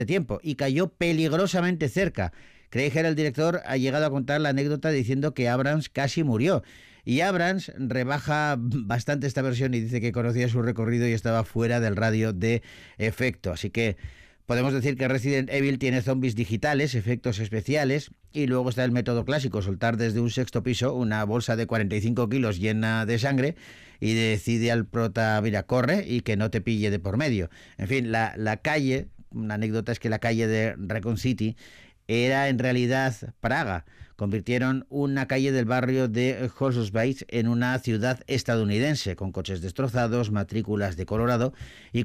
tiempo y cayó peligrosamente cerca. Craig, el director, ha llegado a contar la anécdota diciendo que Abrams casi murió. Y Abrams rebaja bastante esta versión y dice que conocía su recorrido y estaba fuera del radio de efecto. Así que podemos decir que Resident Evil tiene zombies digitales, efectos especiales, y luego está el método clásico, soltar desde un sexto piso una bolsa de 45 kilos llena de sangre y decide al prota, mira, corre y que no te pille de por medio. En fin, la calle, una anécdota es que la calle de Raccoon City era en realidad Praga. Convirtieron una calle del barrio de Holsworth en una ciudad estadounidense, con coches destrozados, matrículas de Colorado y